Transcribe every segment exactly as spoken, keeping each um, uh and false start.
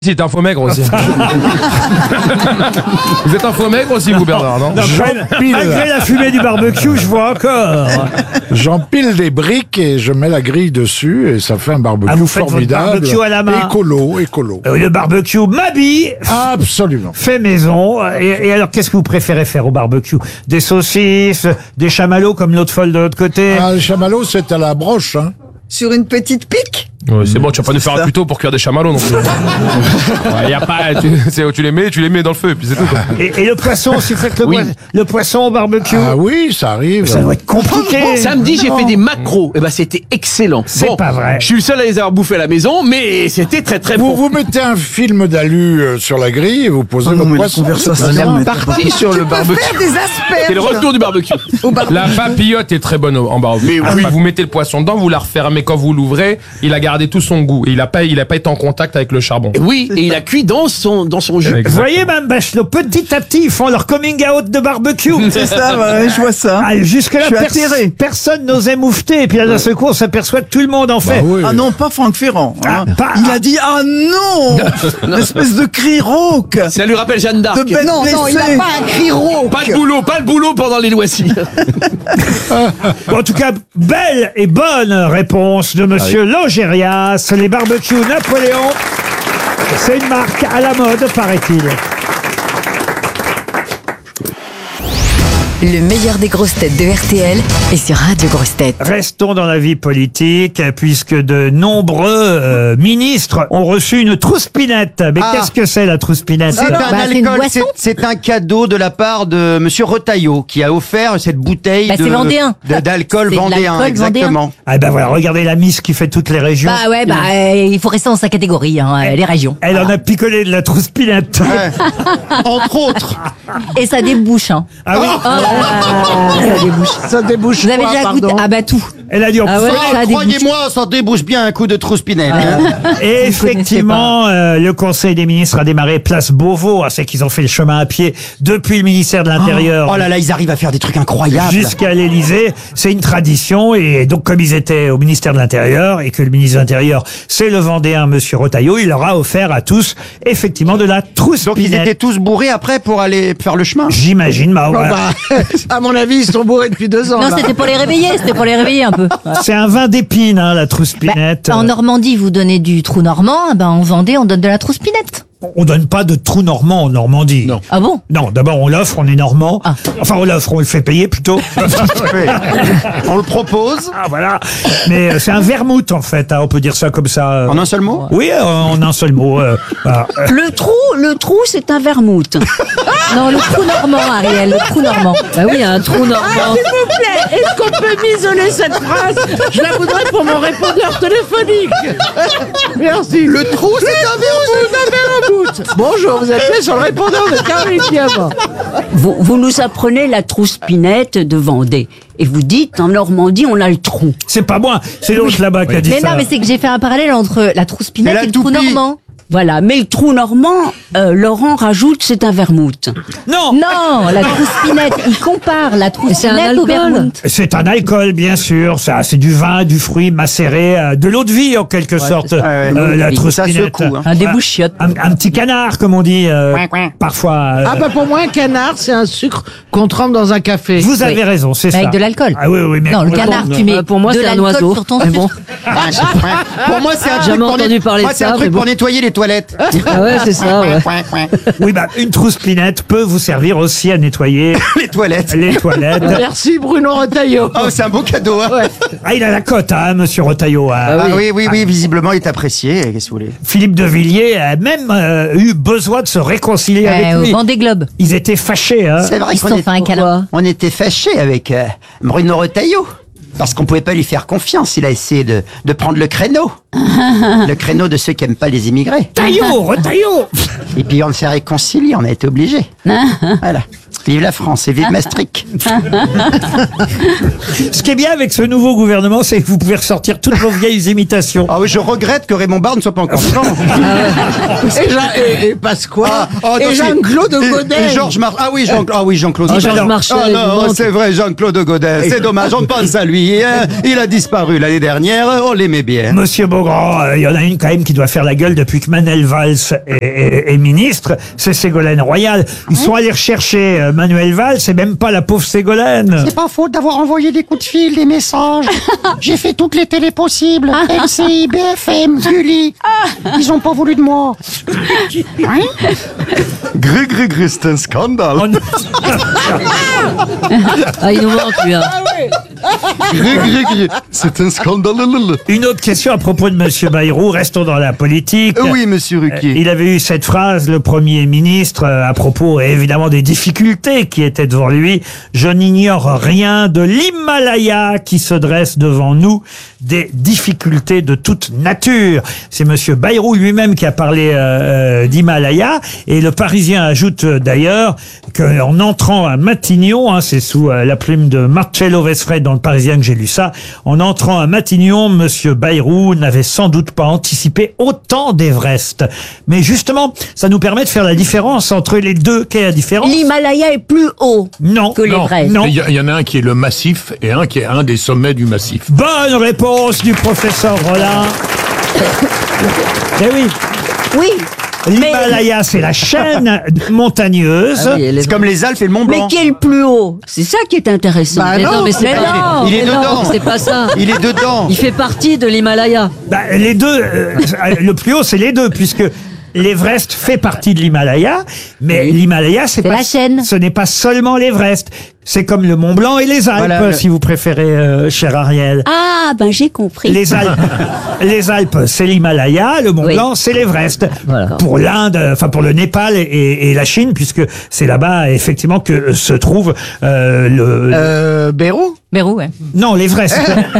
Si, t'es un faux maigre aussi. Vous êtes un faux maigre aussi, vous, Bernard, non? Non, J'empile. malgré la fumée du barbecue, je vois encore. J'empile des briques et je mets la grille dessus et ça fait un barbecue Ah, vous faites votre formidable. barbecue à la main. Écolo, écolo. Euh, Le barbecue Mabi, Absolument. fait maison. Et, et alors, qu'est-ce que vous préférez faire au barbecue? Des saucisses, des chamallows comme l'autre folle de l'autre côté? Ah, le chamallow, c'est à la broche, hein. Sur une petite pique. Ouais, c'est bon, tu vas pas nous faire un tuto pour cuire des chamallows non plus. Ouais, y a pas, tu, c'est, tu les mets, tu les mets dans le feu, et puis c'est tout. Quoi. Et, et le poisson, si vous faites le, Oui. poi- le poisson au barbecue? Ah oui, ça arrive. Ça doit être compliqué. Samedi, j'ai fait des macros. Et ben, c'était excellent. C'est pas vrai. Je suis le seul à les avoir bouffés à la maison, mais c'était très très Vous, bon. vous mettez un film d'alu euh, sur la grille et vous posez votre poisson. On est parti sur le On peut barbecue. faire des asperges. C'est le retour du barbecue. Au barbecue. La papillote est très bonne au- en barbecue. Mais oui. Vous mettez le poisson dedans, vous la refermez quand vous l'ouvrez, il a gardé tout son goût. Et il a pas, il a pas été en contact avec le charbon. Oui, et il a cuit dans son, dans son jus. Vous voyez, Mme Bachelot, petit à petit, ils font leur coming out de barbecue. C'est ça, ouais, je vois ça. Ah, jusque-là, Je suis pers- atterré. personne n'osait moufter. Et puis là, d'un seul coup, on s'aperçoit que tout le monde en fait. Ah oui. Ah non, pas Franck Ferrand. hein. Ah, pas- Il a dit ah non, une espèce de cri rauque. Ça lui rappelle Jeanne d'Arc. De bête Non, non, il blessée. n'a pas un cri rauque. Pas de boulot, pas de boulot pendant les loisirs. Bon, en tout cas, belle et bonne réponse de Monsieur Logérias. Les barbecues Napoléon, c'est une marque à la mode, paraît-il. Le meilleur des grosses têtes de R T L est sur Radio Grosses Têtes. Restons dans la vie politique, puisque de nombreux euh, ministres ont reçu une trouspinette. Mais Ah. qu'est-ce que c'est la trouspinette? C'est un Bah, c'est une alcool, boisson. c'est c'est un cadeau de la part de Monsieur Retailleau qui a offert cette bouteille Bah, de c'est vendéen. de- d'alcool C'est de vendéen, l'alcool exactement. Ah ben voilà, regardez la Miss qui fait toutes les régions. Bah ouais, bah euh, il faut rester dans sa catégorie, hein, euh, les régions. Elle en a picolé de la trouspinette. Ouais. Entre autres. Et ça débouche, hein. Ah oui, Oh là là, ça débouche. Ça débouche. Vous avez quoi, déjà pardon goûté? Ah bah tout. elle a dit en Ah ouais, Ah, ça débouche. croyez-moi, ça débouche bien un coup de trouspinette. hein. Et effectivement, euh, le Conseil des ministres a démarré place Beauvau. Ah, c'est qu'ils ont fait le chemin à pied depuis le ministère de l'Intérieur. Oh là là, ils arrivent à faire des trucs incroyables. Jusqu'à l'Élysée, c'est une tradition, et donc comme ils étaient au ministère de l'Intérieur et que le ministre de l'Intérieur c'est le Vendéen Monsieur Retailleau, il leur a offert à tous effectivement de la Donc ils trouspinette. étaient tous bourrés après pour aller faire le chemin. J'imagine, bah, voilà. À mon avis, ils sont bourrés depuis deux ans. Non, là. c'était pour les réveiller, c'était pour les réveiller un peu. C'est un vin d'épine, hein, la Bah, trouspinette. en Normandie, vous donnez du trou normand, ben en Vendée, on donne de la trouspinette. On donne pas de trou normand en Normandie. Non. Ah bon? Non, d'abord on l'offre, on est normand. Ah. Enfin, on l'offre, on le fait payer plutôt. Oui. On le propose. Ah voilà. Mais euh, c'est un vermouth en fait, hein, on peut dire ça comme ça. euh. En un seul mot. Oui, euh, en un seul mot. euh, voilà. Euh, Le trou, le trou, c'est un vermouth. Non, le trou normand, Ariel, le trou normand. Bah oui, un trou normand. S'il vous plaît, est-ce qu'on peut m'isoler cette phrase? Je la voudrais pour mon répondeur téléphonique. Merci. Le trou, c'est un vermouth. Bonjour, vous appelez sur le répondeur de Karine Diamant. Vous, vous nous apprenez la trouspinette de Vendée. Et vous dites, en Normandie, on a le trou. C'est pas moi, c'est l'autre là-bas qui a dit Mais ça. non, mais c'est que j'ai fait un parallèle entre la trouspinette Et la et le trou toupie. normand. Voilà, mais le trou normand, euh, Laurent rajoute, c'est un vermouth. Non, Non, la trouspinette, il compare la trouspinette au vermouth. c'est un alcool, bien sûr. Ça, c'est du vin, du fruit macéré, euh, de l'eau de vie en quelque sorte. ouais, euh, l'eau de la vie. Ça trouspinette. secoue, hein. Un débouchiote. Un, un petit canard, comme on dit euh, parfois. euh, Ah bah pour moi, un canard, c'est un sucre qu'on trempe dans un café. vous avez oui. raison, c'est Mais ça. avec de l'alcool. Ah oui, oui, mais Non, le canard, tu mets Euh, pour moi, de c'est un l'alcool oiseau. sur ton Mais bon. sucre. Pour moi, c'est un truc Jamais pour, entendu net- parler moi, de c'est un ça, truc mais pour bon. nettoyer les toilettes. Ah ouais, c'est ça, ouais. Oui, bah une trouspinette peut vous servir aussi à nettoyer Les toilettes. les toilettes. Merci Bruno Retailleau. Oh, c'est un beau cadeau. Hein. Ah, il a la cote, hein, Monsieur Retailleau. hein. Ah oui, oui, oui, visiblement, il est apprécié. Qu'est-ce que vous voulez? Philippe de Villiers a même euh, eu besoin de se réconcilier Euh, avec au lui. Vendée Globe. Ils étaient fâchés, hein. C'est vrai Ils se qu'on sont est- fait un câlin. on était fâchés avec euh, Bruno Retailleau. Parce qu'on pouvait pas lui faire confiance. Il a essayé de, de prendre le créneau. Le créneau de ceux qui aiment pas les immigrés. Taillot, Retailleau. Et puis on s'est réconcilié, on a été obligés. Voilà. Vive la France et vive Maastricht. Ce qui est bien avec ce nouveau gouvernement, c'est que vous pouvez ressortir toutes vos vieilles imitations. Ah oui, je regrette que Raymond Barre ne soit pas encore franc. Et, Jean, et, et Pasqua. Ah, oh, et donc Jean-Claude et- Godet. Et Georges Mar... Ah oui, Jean... ah oui, Jean-Claude. Oh, Godet. Georges Marchais, Ah du non, Monde. c'est vrai, Jean-Claude Godet. C'est dommage, on pense à lui. Hein. Il a disparu l'année dernière, on l'aimait bien. Monsieur Beaugrand, euh, il y en a une quand même qui doit faire la gueule depuis que Manuel Valls est, est- est ministre, c'est Ségolène Royal. Ils sont allés rechercher euh, Manuel Valls, c'est même pas la pauvre Ségolène. C'est pas faute d'avoir envoyé des coups de fil, des messages. J'ai fait toutes les télés possibles. M C I, B F M, Gulli. Ils ont pas voulu de moi. Gré, gré, gré, c'est un scandale. Oh non. Ah, il nous manque, lui. hein. Gré, gré, gré, c'est un scandale. Une autre question à propos de Monsieur Bayrou, restons dans la politique. Oui, monsieur Ruquier. Il avait eu cette phrase, le Premier ministre, euh, à propos évidemment des difficultés qui étaient devant lui. Je n'ignore rien de l'Himalaya qui se dresse devant nous, des difficultés de toute nature. C'est Monsieur Bayrou lui-même qui a parlé euh, euh, d'Himalaya. Et le Parisien ajoute euh, d'ailleurs qu'en entrant à Matignon, hein, c'est sous euh, la plume de Marcello Vesfred dans le Parisien que j'ai lu ça, en entrant à Matignon, Monsieur Bayrou n'avait sans doute pas anticipé autant d'Everest. Mais justement, ça nous permet de faire la différence entre les deux. Quelle est la différence? L'Himalaya est plus haut Non. que non, l'Everest. non. Il y, a- il y en a un qui est le massif et un qui est un des sommets du massif. Bonne réponse du professeur Rollin. Eh oui, Oui, l'Himalaya, c'est la chaîne montagneuse. Ah oui, elle est- C'est comme les Alpes et le Mont mais Blanc. qui est le plus haut? C'est ça qui est intéressant. Bah Mais non, non, mais c'est mais pas, non, il est mais non, dedans. c'est pas ça. Il est dedans. Il fait partie de l'Himalaya. Bah, les deux, euh, le plus haut, c'est les deux, puisque l'Everest fait partie de l'Himalaya, mais l'Himalaya, c'est C'est pas, la chaîne. ce n'est pas seulement l'Everest. C'est comme le Mont Blanc et les Alpes, Voilà, le- si vous préférez, euh, cher Ariel. Ah, ben j'ai compris. Les Alpes, les Alpes, c'est l'Himalaya, le Mont Oui. Blanc, c'est l'Everest. Voilà. Pour l'Inde, enfin pour le Népal et, et la Chine, puisque c'est là-bas effectivement que se trouve euh, le, le- Euh, Bérou. Bérou, ouais. non l'Everest.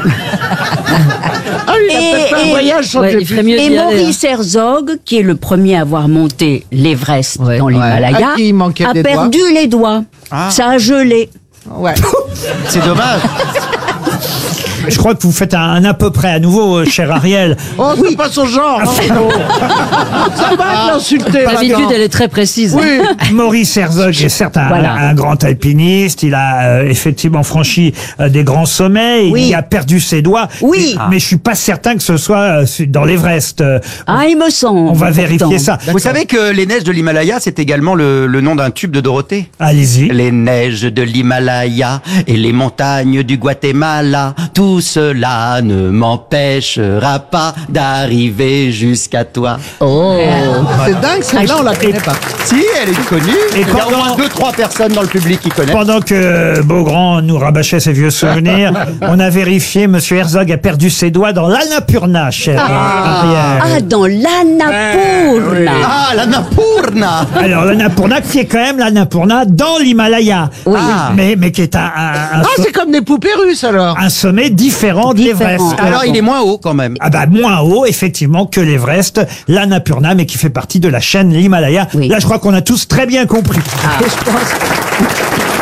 Ah, il a Et- peut-être fait un et- voyage sans Ouais, il ferait mieux Et d'y aller, hein. Maurice Herzog, qui est le premier à avoir monté l'Everest Ouais. dans l'Himalaya, À qui il manquait a des perdu les doigts. Ça a gelé. Ouais. C'est dommage. Je crois que vous faites un, un à peu près à nouveau, euh, cher Ariel. Oh, c'est pas son genre. hein. Ça va de l'insulter. L'habitude, maintenant. elle est très précise. Oui. Maurice Herzog est certes un, Voilà. un grand alpiniste, il a euh, effectivement franchi euh, des grands sommets, Oui. il a perdu ses doigts. Oui. Mais je suis pas certain que ce soit euh, dans l'Everest. Euh, Ah, il me semble. On va pourtant. vérifier ça. Vous savez que les neiges de l'Himalaya, c'est également le, le nom d'un tube de Dorothée. Allez-y. Les neiges de l'Himalaya et les montagnes du Guatemala, tout cela ne m'empêchera pas d'arriver jusqu'à toi. Oh. C'est dingue, celle-là, on la connaît pas. Si, elle est connue. Et Il y a au pendant- moins deux, trois personnes dans le public qui connaissent. Pendant que Beaugrand nous rabâchait ses vieux souvenirs, on a vérifié, Monsieur Herzog a perdu ses doigts dans l'Annapurna, cher Ariel. Ah, dans l'Annapurna. Ah, la Napurna. Alors l'Annapurna qui est quand même l'Annapurna dans l'Himalaya. Oui. Ah. Mais, mais qui est un, un, un Ah, so- c'est comme des poupées russes, alors. un sommet différent de Différent. l'Everest. Alors, il est moins haut quand même. Ah bah moins haut effectivement que l'Everest, l'Annapurna, mais qui fait partie de la chaîne l'Himalaya. Oui. Là je crois qu'on a tous très bien compris. Je pense.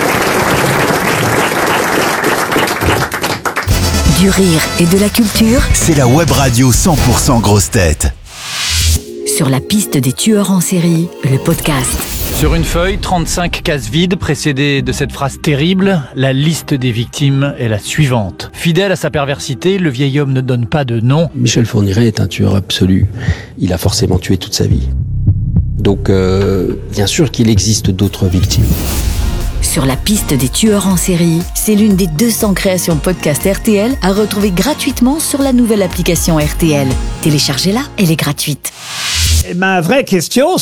Du rire et de la culture C'est la web radio cent pour cent grosse tête. sur la piste des tueurs en série, le podcast. Sur une feuille, trente-cinq cases vides précédées de cette phrase terrible, la liste des victimes est la suivante. Fidèle à sa perversité, le vieil homme ne donne pas de nom. Michel Fourniret est un tueur absolu. Il a forcément tué toute sa vie. Donc, euh, bien sûr qu'il existe d'autres victimes. Sur la piste des tueurs en série, c'est l'une des deux cents créations podcast R T L à retrouver gratuitement sur la nouvelle application R T L. Téléchargez-la, elle est gratuite. Et ma vraie question,